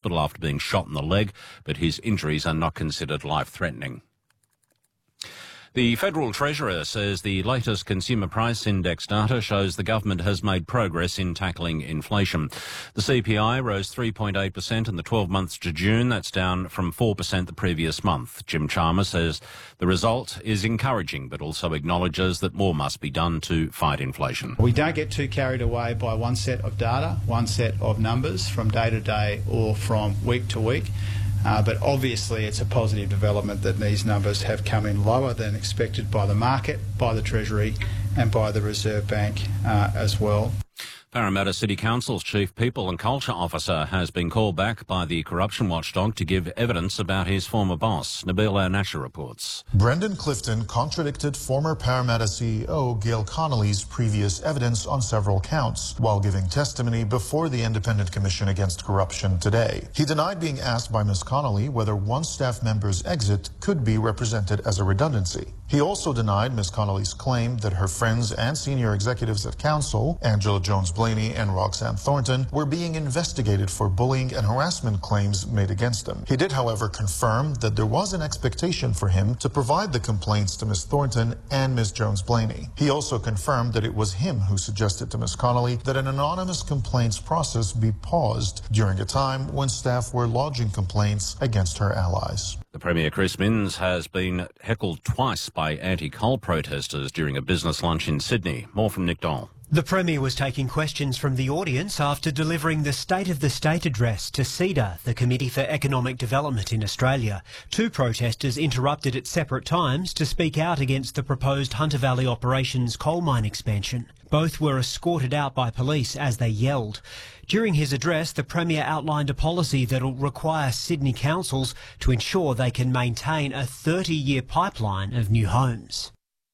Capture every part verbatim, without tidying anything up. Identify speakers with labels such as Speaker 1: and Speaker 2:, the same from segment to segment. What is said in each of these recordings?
Speaker 1: hospital after being shot in the leg, but his injuries are not considered life-threatening. The Federal Treasurer says the latest consumer price index data shows the government has made progress in tackling inflation. The C P I rose three point eight percent in the twelve months to June. That's down from four percent the previous month. Jim Chalmers says the result is encouraging, but also acknowledges that more must be done to fight inflation.
Speaker 2: We don't get too carried away by one set of data, one set of numbers from day to day or from week to week. Uh, but obviously it's a positive development that these numbers have come in lower than expected by the market, by the Treasury and by the Reserve Bank uh, as well.
Speaker 1: Parramatta City Council's Chief People and Culture Officer has been called back by the corruption watchdog to give evidence about his former boss. Nabil Al-Nasher reports.
Speaker 3: Brendan Clifton contradicted former Parramatta C E O Gail Connolly's previous evidence on several counts while giving testimony before the Independent Commission Against Corruption today. He denied being asked by Miz Connolly whether one staff member's exit could be represented as a redundancy. He also denied Miz Connolly's claim that her friends and senior executives at Council, Angela Jones-Blaney and Roxanne Thornton, were being investigated for bullying and harassment claims made against them. He did, however, confirm that there was an expectation for him to provide the complaints to Miz Thornton and Miz Jones-Blaney. He also confirmed that it was him who suggested to Miz Connolly that an anonymous complaints process be paused during a time when staff were lodging complaints against her allies.
Speaker 1: The Premier, Chris Minns, has been heckled twice by anti-coal protesters during a business lunch in Sydney. More from Nick Dole.
Speaker 4: The Premier was taking questions from the audience after delivering the State of the State address to CEDA, the Committee for Economic Development in Australia. Two protesters interrupted at separate times to speak out against the proposed Hunter Valley Operations coal mine expansion. Both were escorted out by police as they yelled. During his address, the Premier outlined a policy that will require Sydney councils to ensure they can maintain a thirty-year pipeline of new homes.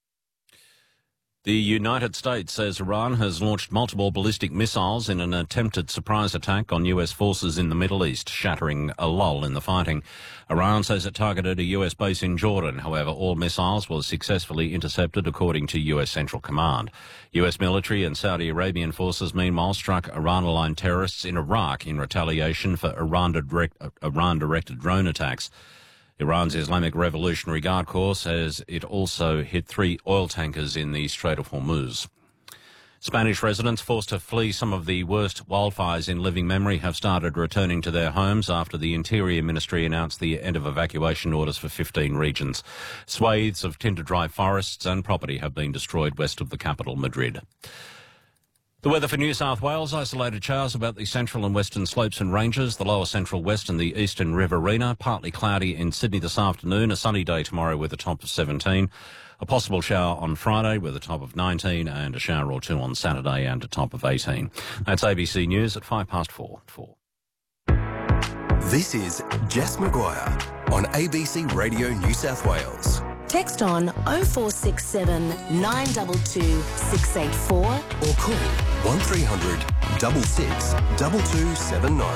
Speaker 1: The United States says Iran has launched multiple ballistic missiles in an attempted surprise attack on U S forces in the Middle East, shattering a lull in the fighting. Iran says it targeted a U S base in Jordan. However, all missiles were successfully intercepted, according to U S Central Command. U S military and Saudi Arabian forces, meanwhile, struck Iran-aligned terrorists in Iraq in retaliation for Iran-direct, Iran-directed drone attacks. Iran's Islamic Revolutionary Guard Corps says it also hit three oil tankers in the Strait of Hormuz. Spanish residents forced to flee some of the worst wildfires in living memory have started returning to their homes after the Interior Ministry announced the end of evacuation orders for fifteen regions. Swathes of tinder-dry forests and property have been destroyed west of the capital, Madrid. The weather for New South Wales: isolated showers about the central and western slopes and ranges, the lower central west and the eastern Riverina. Partly cloudy in Sydney this afternoon. A sunny day tomorrow with a top of seventeen. A possible shower on Friday with a top of nineteen, and a shower or two on Saturday and a top of eighteen. That's A B C News at five past four. four.
Speaker 5: This is Jess Maguire on A B C Radio New South Wales.
Speaker 6: Text on oh four six seven, nine two two, six eight four
Speaker 5: or call one three hundred, six six, two two seven nine.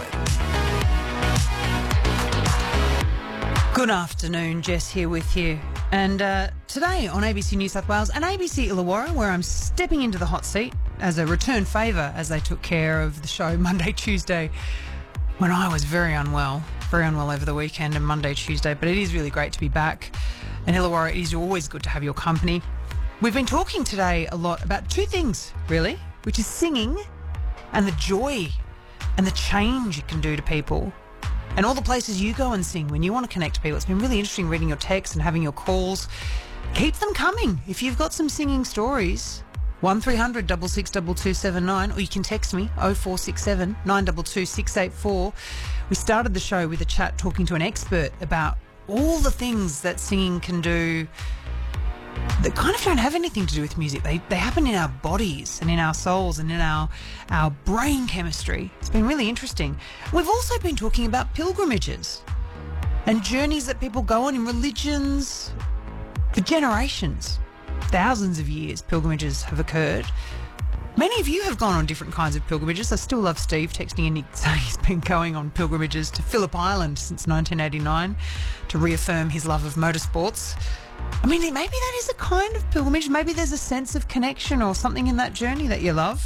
Speaker 7: Good afternoon, Jess here with you. And uh, today on A B C New South Wales and A B C Illawarra, where I'm stepping into the hot seat as a return favour as they took care of the show Monday, Tuesday, when I was very unwell, very unwell over the weekend and Monday, Tuesday. But it is really great to be back. And Illawarra, it is always good to have your company. We've been talking today a lot about two things, really, which is singing and the joy and the change it can do to people. And all the places you go and sing when you want to connect to people. It's been really interesting reading your texts and having your calls. Keep them coming. If you've got some singing stories, one three hundred, six six, two two seven nine, or you can text me, oh four six seven, nine two two, six eight four. We started the show with a chat talking to an expert about all the things that singing can do that kind of don't have anything to do with music. They they happen in our bodies and in our souls and in our, our brain chemistry. It's been really interesting. We've also been talking about pilgrimages and journeys that people go on in religions for generations. Thousands of years pilgrimages have occurred. Many of you have gone on different kinds of pilgrimages. I still love Steve texting in saying he's been going on pilgrimages to Phillip Island since nineteen eighty-nine to reaffirm his love of motorsports. I mean, maybe that is a kind of pilgrimage. Maybe there's a sense of connection or something in that journey that you love.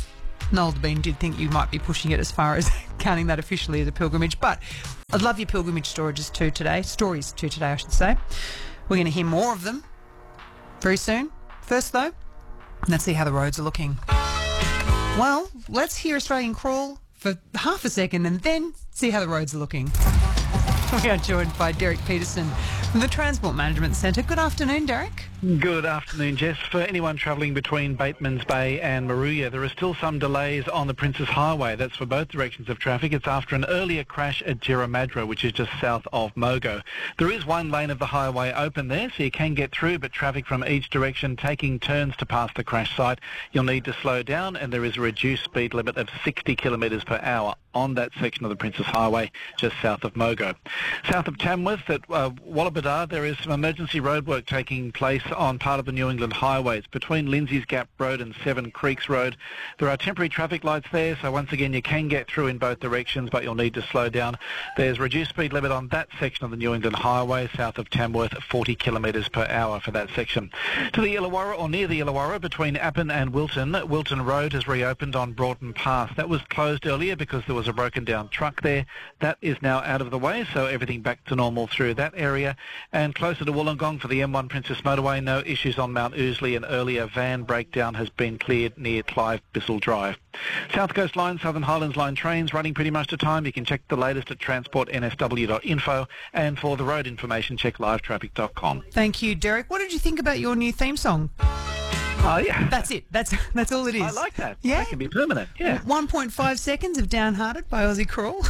Speaker 7: Noel Bean did think you might be pushing it as far as counting that officially as a pilgrimage, but I'd love your pilgrimage stories too today. Stories too today, I should say. We're going to hear more of them very soon. First, though, let's see how the roads are looking. Well, let's hear Australian Crawl for half a second and then see how the roads are looking. We are joined by Derek Peterson from the Transport Management Centre. Good afternoon, Derek.
Speaker 8: Good afternoon, Jess. For anyone travelling between Batemans Bay and Moruya, there are still some delays on the Princes Highway. That's for both directions of traffic. It's after an earlier crash at Jeramadra, which is just south of Mogo. There is one lane of the highway open there, so you can get through, but traffic from each direction taking turns to pass the crash site. You'll need to slow down, and there is a reduced speed limit of sixty kilometres per hour on that section of the Princes Highway, just south of Mogo. South of Tamworth at uh, Wallabadar, there is some emergency roadwork taking place on part of the New England highways between Lindsay's Gap Road and Seven Creeks Road. There are temporary traffic lights there, so once again you can get through in both directions, but you'll need to slow down. There's reduced speed limit on that section of the New England highway, south of Tamworth, forty kilometres per hour for that section. To the Illawarra, or near the Illawarra, between Appin and Wilton, Wilton Road has reopened on Broughton Pass. That was closed earlier because there was a broken down truck there. That is now out of the way, so everything back to normal through that area. And closer to Wollongong for the M one Princess Motorway, no issues on Mount Ousley. An earlier van breakdown has been cleared near Clive Bissell Drive. South Coast Line, Southern Highlands Line trains running pretty much to time. You can check the latest at transport n s w dot info, and for the road information, check live traffic dot com.
Speaker 7: Thank you, Derek. What did you think about your new theme song?
Speaker 8: Oh, yeah.
Speaker 7: That's it. That's that's all it is.
Speaker 8: I like that.
Speaker 7: Yeah?
Speaker 8: That can be permanent, yeah.
Speaker 7: one point five seconds of Downhearted by Aussie Crawl.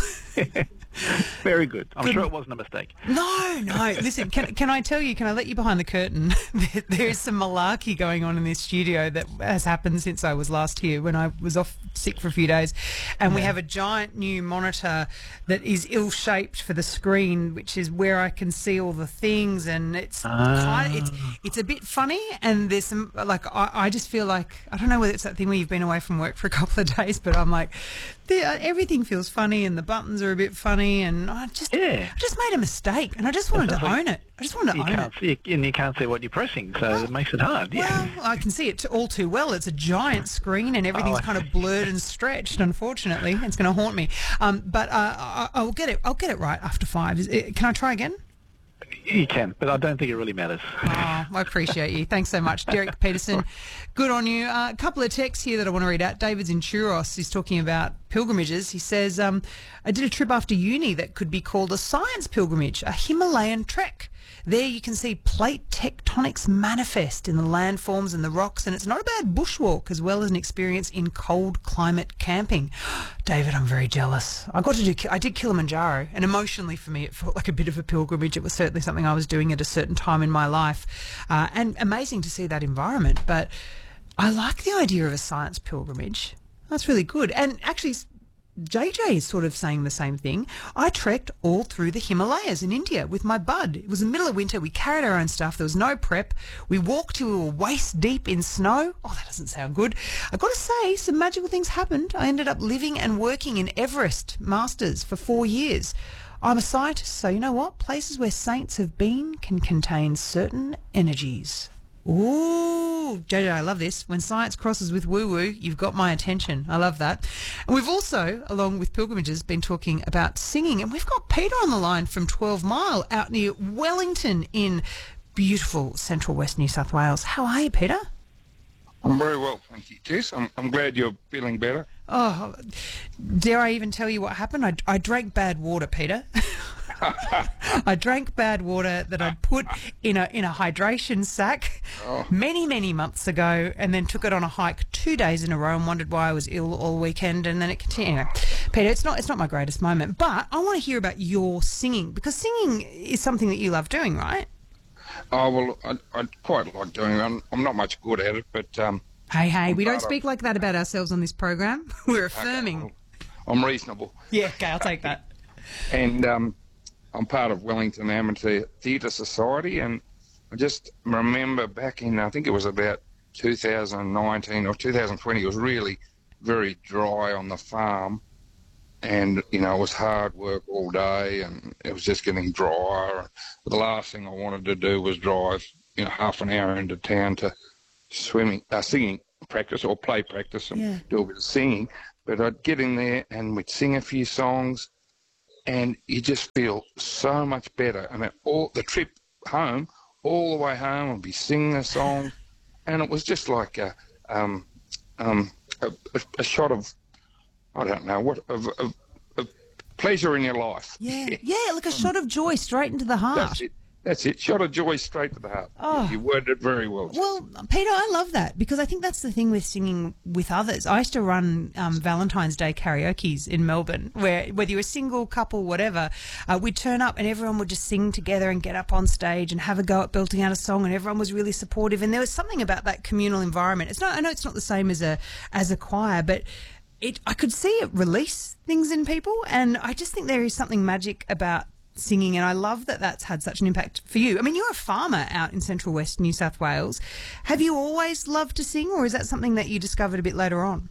Speaker 8: Very good. I'm
Speaker 7: Good.
Speaker 8: sure it wasn't a mistake.
Speaker 7: No, no. Listen, can, can I tell you, can I let you behind the curtain? there, there is some malarkey going on in this studio that has happened since I was last here when I was off sick for a few days. And yeah. we have a giant new monitor that is ill-shaped for the screen, which is where I can see all the things. And it's
Speaker 8: Ah.
Speaker 7: kind of, it's, it's a bit funny. And there's some, like, I, I just feel like, I don't know whether it's that thing where you've been away from work for a couple of days, but I'm like, the, uh, everything feels funny and the buttons are a bit funny, and I just
Speaker 8: Yeah.
Speaker 7: I just made a mistake and I just wanted to own it. I just wanted to
Speaker 8: You
Speaker 7: own
Speaker 8: can't
Speaker 7: it.
Speaker 8: see, and you can't see what you're pressing, so it makes it hard. Yeah.
Speaker 7: Well, I can see it all too well. It's a giant screen and everything's
Speaker 8: Oh, I
Speaker 7: kind of
Speaker 8: see.
Speaker 7: blurred and stretched. Unfortunately, it's going to haunt me. Um, but uh, I, I'll get it. I'll get it right after five. Is it, can I try again?
Speaker 8: You can, but I don't think it really matters.
Speaker 7: Oh, I appreciate you. Thanks so much, Derek Peterson. Good on you. Uh, a couple of texts here that I want to read out. David's in Churros. He's talking about pilgrimages. He says, um, I did a trip after uni that could be called a science pilgrimage, a Himalayan trek. There you can see plate tectonics manifest in the landforms and the rocks, and it's not a bad bushwalk as well as an experience in cold climate camping. David, I'm very jealous. I got to do, I did Kilimanjaro, and emotionally for me it felt like a bit of a pilgrimage. It was certainly something I was doing at a certain time in my life, uh, and amazing to see that environment. But I like the idea of a science pilgrimage. That's really good. And actually, J J is sort of saying the same thing. I trekked all through the Himalayas in India with my bud. It was the middle of winter. We carried our own stuff. There was no prep. We walked till we were waist deep in snow. Oh, that doesn't sound good. I've got to say, some magical things happened. I ended up living and working in Everest Masters for four years. I'm a scientist, so you know what? Places where saints have been can contain certain energies. Ooh, J J, I love this. When science crosses with woo-woo, you've got my attention. I love that. And we've also, along with pilgrimages, been talking about singing. And we've got Peter on the line from twelve mile out near Wellington in beautiful central west New South Wales. How are you, Peter?
Speaker 9: I'm very well, thank you, Jess. I'm, I'm glad you're feeling better.
Speaker 7: Oh, dare I even tell you what happened? I, I drank bad water, Peter. I drank bad water that I'd put in a in a hydration sack
Speaker 9: Oh.
Speaker 7: many, many months ago, and then took it on a hike two days in a row and wondered why I was ill all weekend, and then it continued. Anyway, Peter, it's not it's not my greatest moment, but I want to hear about your singing, because singing is something that you love doing, right?
Speaker 9: Oh, well, I, I quite like doing it. I'm, I'm not much good at it, but... Um,
Speaker 7: Hey, hey,
Speaker 9: I'm
Speaker 7: we don't
Speaker 9: part of-
Speaker 7: speak like that about ourselves on this program. We're affirming.
Speaker 9: well, I'm reasonable.
Speaker 7: Yeah, okay, I'll take that.
Speaker 9: And um, I'm part of Wellington Amateur Theatre Society, and I just remember back in, I think it was about two thousand nineteen or two thousand twenty, it was really very dry on the farm, and, you know, it was hard work all day, and it was just getting drier. The last thing I wanted to do was drive, you know, half an hour into town to swimming, uh, singing practice or play practice and
Speaker 7: Yeah.
Speaker 9: do a bit of singing. But I'd get in there and we'd sing a few songs, and you just feel so much better. I mean, all the trip home, all the way home, I'd be singing a song, and it was just like a um, um, a, a shot of, I don't know what, of, of, of pleasure in your life.
Speaker 7: Yeah, yeah, like a shot of joy straight into the heart.
Speaker 9: That's it. That's it. Shot of joy straight to the heart.
Speaker 7: Oh.
Speaker 9: You worded it very well.
Speaker 7: Well, Peter, I love that because I think that's the thing with singing with others. I used to run um, Valentine's Day karaoke's in Melbourne, where whether you were single, couple, whatever, uh, we'd turn up and everyone would just sing together and get up on stage and have a go at belting out a song, and everyone was really supportive. And there was something about that communal environment. It's not. I know it's not the same as a as a choir, but it. I could see it release things in people, and I just think there is something magic about singing, and I love that that's had such an impact for you. I mean, you're a farmer out in Central West New South Wales. Have you always loved to sing, or is that something that you discovered a bit later on?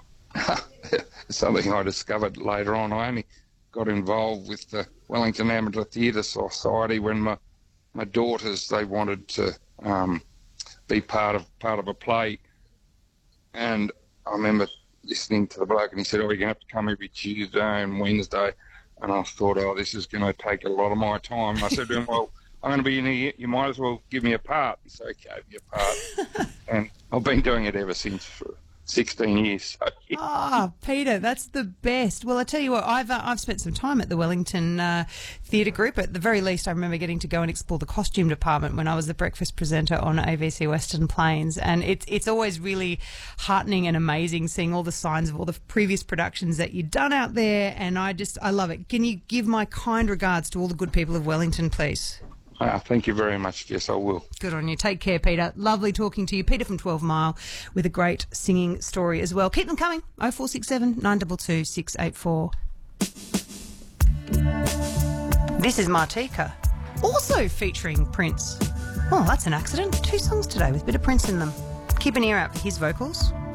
Speaker 9: Something I discovered later on. I only got involved with the Wellington Amateur Theatre Society when my my daughters, they wanted to um, be part of part of a play, and I remember listening to the bloke, and he said, "Oh, you're going to have to come every Tuesday and Wednesday." And I thought, oh, this is going to take a lot of my time. And I said to him, well, I'm going to be in here. You might as well give me a part. He said, okay, give me a part. And I've been doing it ever since for sixteen years. So, yeah.
Speaker 7: Ah, Peter, that's the best. Well, I tell you what, I've uh, I've spent some time at the Wellington uh, Theatre Group. At the very least, I remember getting to go and explore the costume department when I was the breakfast presenter on A B C Western Plains, and it's it's always really heartening and amazing seeing all the signs of all the previous productions that you've done out there, and I just I love it. Can you give my kind regards to all the good people of Wellington, please?
Speaker 9: Uh, thank you very much. Yes, I will.
Speaker 7: Good on you. Take care, Peter. Lovely talking to you. Peter from twelve mile with a great singing story as well. Keep them coming. oh four six seven, nine two two, six eight four. This is Martika, also featuring Prince. Oh, that's an accident. Two songs today with a bit of Prince in them. Keep an ear out for his vocals.